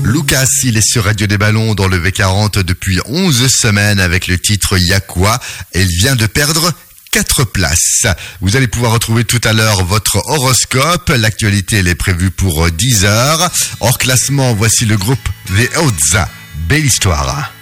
Lucas, il est sur Radio des Ballons dans le V40 depuis 11 semaines avec le titre Y'a quoi? Et il vient de perdre 4 places. Vous allez pouvoir retrouver tout à l'heure votre horoscope. L'actualité, elle est prévue pour 10h. Hors classement, voici le groupe The Odds. Belle histoire.